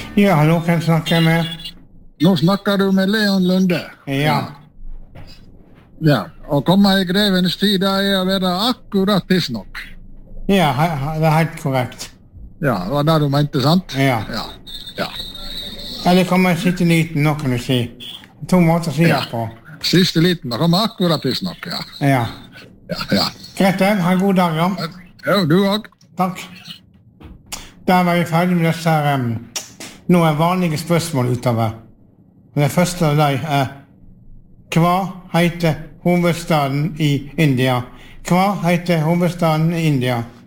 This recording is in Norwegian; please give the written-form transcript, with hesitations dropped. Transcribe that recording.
Ja, hallo, hvem snakker jeg med? Nå snakker du med Leon Lunde. Ja. Ja, å komme i grevens tid er å være akkurat tidsnok. Ja, det er helt korrekt. Ja, det var det du mente, sant? Ja. Ja. Eller kommer sitte liten nå, kan du si. 2 måter å si det på. Siste liten, det kommer akkurat tidsnok, ja. Ja. Ja. Greit, ha en god dag, ja. Ja, du også. Takk. Da var vi ferdig med disse her, nå er vanlige spørsmål utover. Det første av dem er, hva heter hovedstaden i India? Hva heter hovedstaden i India?